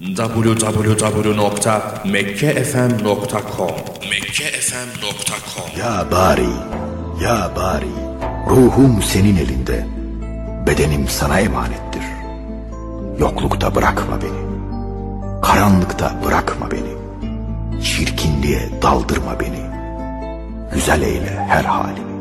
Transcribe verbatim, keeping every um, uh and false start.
double-u double-u double-u nokta mekke f m nokta com mekke f m nokta com. Ya bari, ya bari, ruhum senin elinde, bedenim sana emanettir. Yoklukta bırakma beni, karanlıkta bırakma beni, çirkinliğe daldırma beni, güzel eyle her halimi.